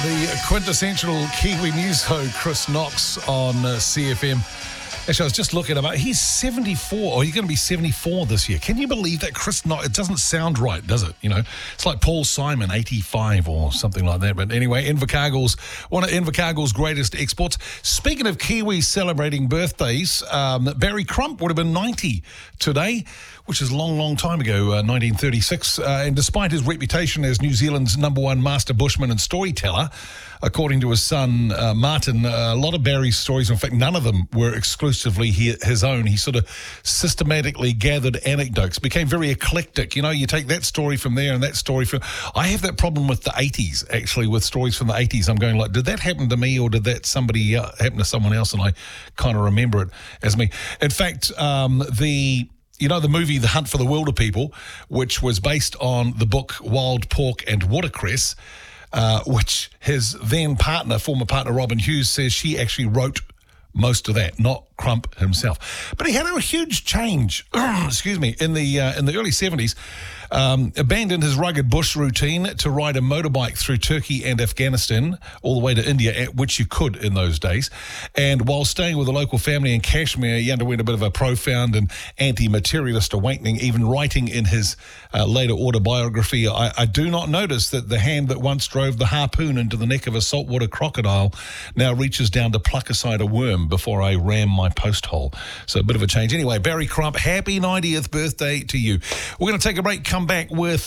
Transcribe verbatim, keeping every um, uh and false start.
the quintessential Kiwi news ho, Chris Knox on uh, C F M. Actually, I was just looking about. He's seventy-four, or he's going to be seventy-four this year. Can you believe that, Chris Knox? It doesn't sound right, does it? You know, it's like Paul Simon, eighty-five or something like that. But anyway, Invercargill's one of Invercargill's greatest exports. Speaking of Kiwis celebrating birthdays, um, Barry Crump would have been ninety today, which is a long, long time ago, uh, nineteen thirty-six. Uh, and despite his reputation as New Zealand's number one master bushman and storyteller, according to his son, uh, Martin, uh, a lot of Barry's stories, in fact, none of them were exclusively he, his own. He sort of systematically gathered anecdotes, became very eclectic. You know, you take that story from there and that story from... I have that problem with the eighties, actually, with stories from the eighties. I'm going like, did that happen to me or did that somebody uh, happen to someone else? And I kind of remember it as me. In fact, um, the... You know the movie The Hunt for the Wilder People, which was based on the book Wild Pork and Watercress, uh, which his then partner, former partner Robin Hughes, says she actually wrote most of that, not Crump himself. But he had a huge change, excuse me, in the uh, in the early seventies. Um, abandoned his rugged bush routine to ride a motorbike through Turkey and Afghanistan, all the way to India, at which you could in those days. And while staying with a local family in Kashmir, he underwent a bit of a profound and anti-materialist awakening, even writing in his uh, later autobiography, I, I do not notice that the hand that once drove the harpoon into the neck of a saltwater crocodile now reaches down to pluck aside a worm before I ram my post hole. So a bit of a change. Anyway, Barry Crump, happy ninetieth birthday to you. We're going to take a break, come back with